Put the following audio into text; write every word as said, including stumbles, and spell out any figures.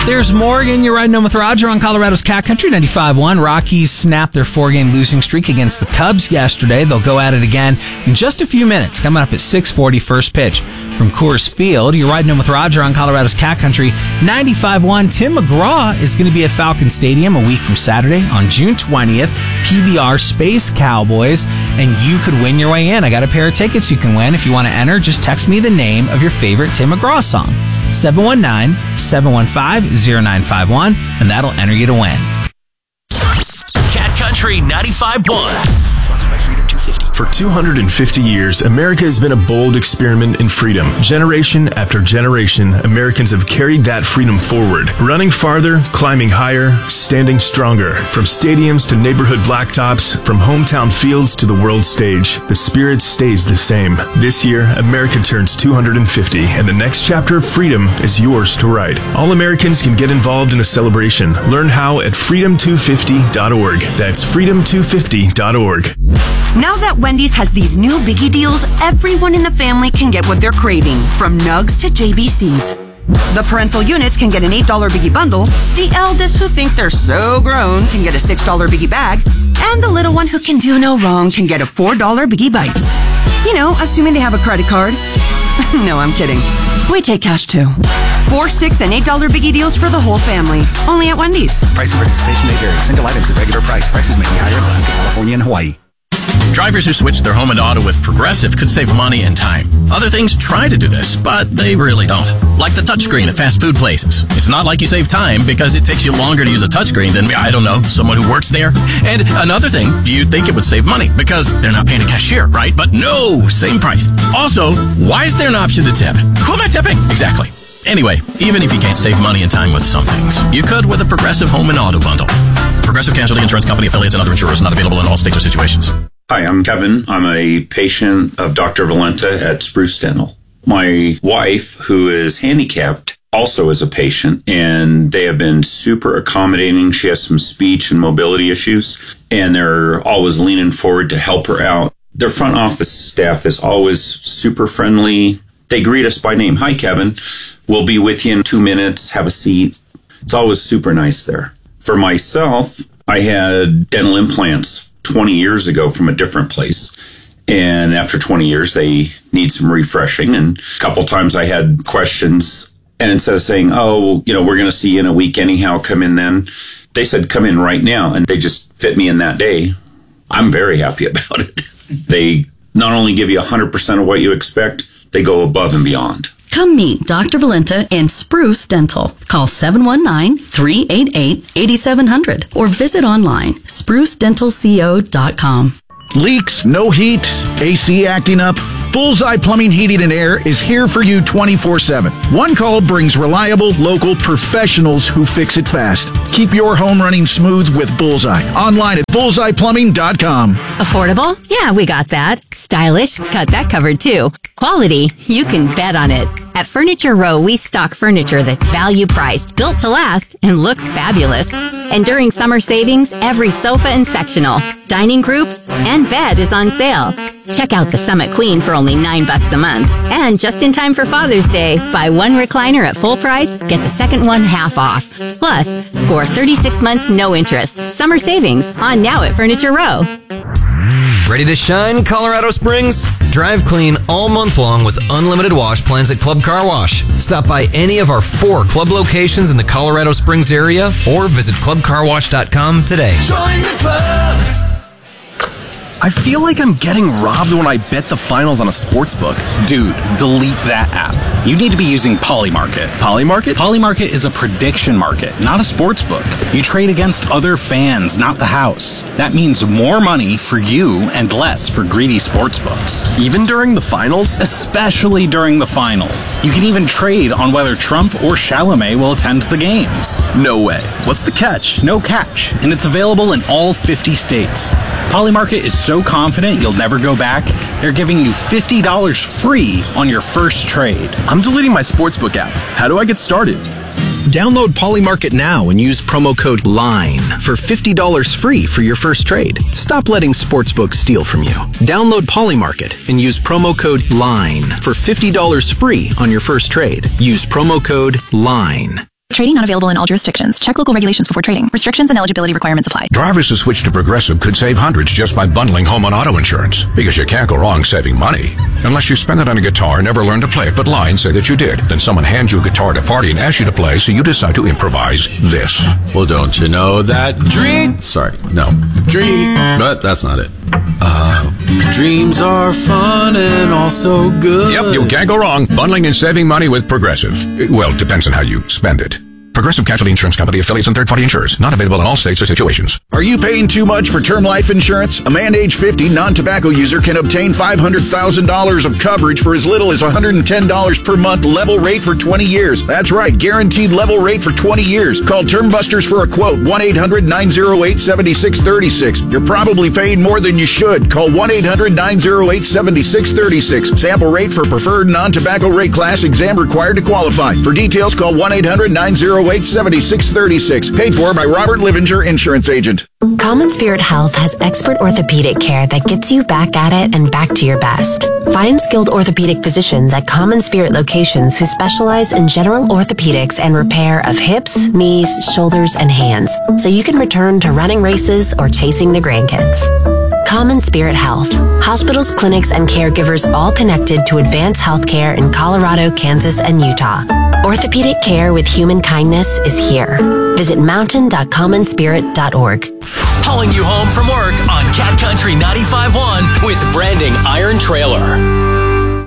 There's Morgan. You're riding on with Roger on Colorado's Cat Country ninety-five point one. Rockies snapped their four-game losing streak against the Cubs yesterday. They'll go at it again in just a few minutes. Coming up at six forty, first pitch from Coors Field. You're riding on with Roger on Colorado's Cat Country ninety-five point one. Tim McGraw is going to be at Falcon Stadium a week from Saturday on June twentieth. P B R Space Cowboys, and you could win your way in. I got a pair of tickets you can win. If you want to enter, just text me the name of your favorite Tim McGraw song. seven one nine, seven one five, zero nine five one, and that'll enter you to win. Cat Country ninety-five point one. Sponsored by Freedom two fifty. For two hundred fifty years, America has been a bold experiment in freedom. Generation after generation, Americans have carried that freedom forward, running farther, climbing higher, standing stronger. From stadiums to neighborhood blacktops, from hometown fields to the world stage, the spirit stays the same. This year, America turns two hundred fifty, and the next chapter of freedom is yours to write. All Americans can get involved in the celebration. Learn how at freedom two fifty dot org. That's freedom two fifty dot org. Now that Wendy's has these new biggie deals, everyone in the family can get what they're craving, from nugs to J B Cs. The parental units can get an eight dollar biggie bundle, the eldest who think they're so grown can get a six dollar biggie bag, and the little one who can do no wrong can get a four dollar biggie bites. You know, assuming they have a credit card. No, I'm kidding. We take cash too. Four, six, and eight dollar biggie deals for the whole family. Only at Wendy's. Price and participation may vary. Single items at regular price. Prices may be higher in Alaska, California, and Hawaii. Drivers who switch their home and auto with Progressive could save money and time. Other things try to do this, but they really don't. Like the touchscreen at fast food places. It's not like you save time because it takes you longer to use a touchscreen than, I don't know, someone who works there. And another thing, you'd think it would save money because they're not paying a cashier, right? But no, same price. Also, why is there an option to tip? Who am I tipping? Exactly. Anyway, even if you can't save money and time with some things, you could with a Progressive home and auto bundle. Progressive Casualty Insurance Company, affiliates, and other insurers not available in all states or situations. Hi, I'm Kevin. I'm a patient of Doctor Valenta at Spruce Dental. My wife, who is handicapped, also is a patient, and they have been super accommodating. She has some speech and mobility issues, and they're always leaning forward to help her out. Their front office staff is always super friendly. They greet us by name. Hi, Kevin. We'll be with you in two minutes. Have a seat. It's always super nice there. For myself, I had dental implants twenty years ago from a different place. And after twenty years, they need some refreshing. And a couple times I had questions. And instead of saying, oh, you know, we're going to see you in a week anyhow, come in then, they said, come in right now. And they just fit me in that day. I'm very happy about it. They not only give you one hundred percent of what you expect, they go above and beyond. Come meet Doctor Valenta and Spruce Dental. Call seven one nine, three eight eight, eight seven zero zero or visit online, spruce dental co dot com. Leaks, no heat, A C acting up? Bullseye Plumbing, Heating, and Air is here for you twenty-four seven. One call brings reliable, local professionals who fix it fast. Keep your home running smooth with Bullseye. Online at bullseye plumbing dot com. Affordable? Yeah, we got that. Stylish? Got that covered too. Quality? You can bet on it. At Furniture Row, we stock furniture that's value priced, built to last, and looks fabulous. And during summer savings, every sofa and sectional, dining group, and bed is on sale. Check out the Summit Queen for only nine bucks a month. And just in time for Father's Day, buy one recliner at full price, get the second one half off. Plus, score thirty-six months no interest. Summer savings on now at Furniture Row. Ready to shine, Colorado Springs? Drive clean all month long with unlimited wash plans at Club Car Wash. Stop by any of our four club locations in the Colorado Springs area or visit club car wash dot com today. Join the club. I feel like I'm getting robbed when I bet the finals on a sportsbook. Dude, delete that app. You need to be using Polymarket. Polymarket? Polymarket is a prediction market, not a sportsbook. You trade against other fans, not the house. That means more money for you and less for greedy sportsbooks. Even during the finals? Especially during the finals. You can even trade on whether Trump or Chalamet will attend the games. No way. What's the catch? No catch. And it's available in all fifty states. Polymarket is so confident you'll never go back, they're giving you fifty dollars free on your first trade. I'm deleting my sportsbook app. How do I get started? Download Polymarket now and use promo code LINE for fifty dollars free for your first trade. Stop letting sportsbooks steal from you. Download Polymarket and use promo code LINE for fifty dollars free on your first trade. Use promo code LINE. Trading not available in all jurisdictions. Check local regulations before trading. Restrictions and eligibility requirements apply. Drivers who switch to Progressive could save hundreds just by bundling home and auto insurance. Because you can't go wrong saving money. Unless you spend it on a guitar and never learn to play it, but lie and say that you did. Then someone hands you a guitar at a party and asks you to play, so you decide to improvise this. Well, don't you know that dream... Sorry, no. Dream... But that's not it. Uh, dreams are fun and also good. Yep, you can't go wrong bundling and saving money with Progressive. Well, it depends on how you spend it. Progressive Casualty Insurance Company, affiliates, and third-party insurers. Not available in all states or situations. Are you paying too much for term life insurance? A man age fifty non-tobacco user can obtain five hundred thousand dollars of coverage for as little as one hundred ten dollars per month, level rate for twenty years. That's right, guaranteed level rate for twenty years. Call Term Busters for a quote, one eight hundred nine oh eight seven six three six. You're probably paying more than you should. Call one eight hundred nine oh eight seven six three six. Sample rate for preferred non-tobacco rate class, exam required to qualify. For details, call one eight hundred nine oh eight seven six three six. Paid for by Robert Livinger, Insurance Agent. Common Spirit Health has expert orthopedic care that gets you back at it and back to your best. Find skilled orthopedic physicians at Common Spirit locations who specialize in general orthopedics and repair of hips, knees, shoulders, and hands, so you can return to running races or chasing the grandkids. Common Spirit Health. Hospitals, clinics, and caregivers all connected to advance healthcare in Colorado, Kansas, and Utah. Orthopedic care with human kindness is here. Visit mountain dot common spirit dot org. Hauling you home from work on Cat Country ninety-five point one with Branding Iron Trailer.